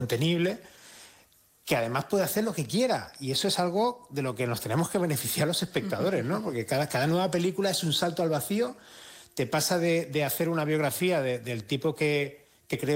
contenible, que además puede hacer lo que quiera, y eso es algo de lo que nos tenemos que beneficiar los espectadores, ¿no? Porque cada nueva película es un salto al vacío, te pasa de hacer una biografía del tipo que creó